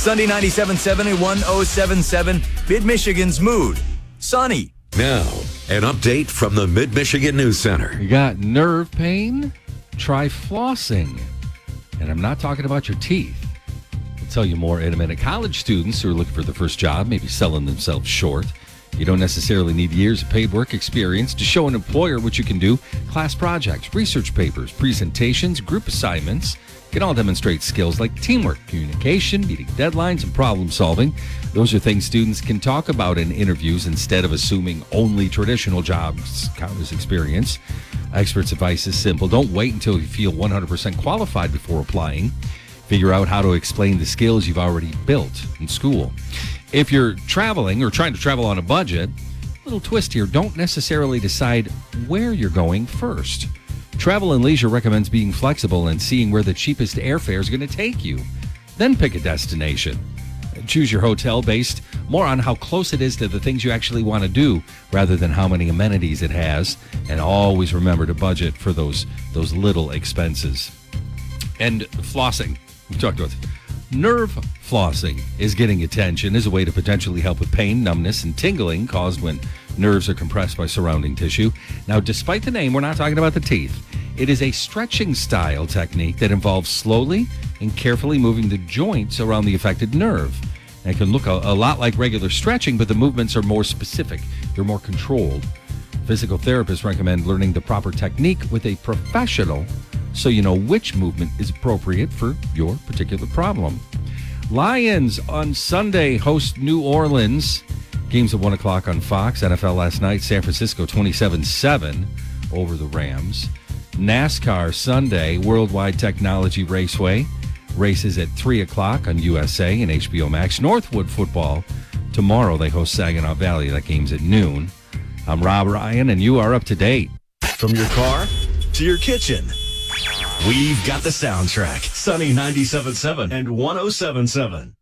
Sunday 97.7 and 107.7, Mid-Michigan's mood. Sunny. Now, an update from the Mid-Michigan News Center. You got nerve pain? Try flossing. And I'm not talking about your teeth. I'll tell you more in a minute. College students who are looking for their first job, maybe selling themselves short. You don't necessarily need years of paid work experience to show an employer what you can do. Class projects, research papers, presentations, group assignments can all demonstrate skills like teamwork, communication, meeting deadlines, and problem solving. Those are things students can talk about in interviews instead of assuming only traditional jobs count as experience. Experts' advice is simple. Don't wait until you feel 100% qualified before applying. Figure out how to explain the skills you've already built in school. If you're traveling or trying to travel on a budget, little twist here, don't necessarily decide where you're going first. Travel and Leisure recommends being flexible and seeing where the cheapest airfare is going to take you. Then pick a destination. Choose your hotel based more on how close it is to the things you actually want to do rather than how many amenities it has. And always remember to budget for those little expenses. And flossing. We talked about this. Nerve flossing is getting attention as a way to potentially help with pain, numbness, and tingling caused when nerves are compressed by surrounding tissue. Now, despite the name, we're not talking about the teeth. It is a stretching style technique that involves slowly and carefully moving the joints around the affected nerve. And it can look a lot like regular stretching, but the movements are more specific. They're more controlled. Physical therapists recommend learning the proper technique with a professional so you know which movement is appropriate for your particular problem. Lions on Sunday host New Orleans. Games at 1 o'clock on Fox. NFL last night, San Francisco 27-7 over the Rams. NASCAR Sunday, Worldwide Technology Raceway. Races at 3 o'clock on USA and HBO Max. Northwood football. Tomorrow they host Saginaw Valley. That game's at noon. I'm Rob Ryan, and you are up to date. From your car to your kitchen, we've got the soundtrack. Sunny 97.7 and 107.7.